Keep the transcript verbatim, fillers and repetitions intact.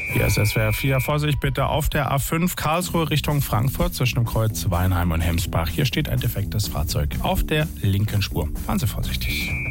Hier ist S W R vier. Vorsicht bitte auf der A fünf Karlsruhe Richtung Frankfurt zwischen dem Kreuz Weinheim und Hemsbach. Hier steht ein defektes Fahrzeug auf der linken Spur. Fahren Sie vorsichtig.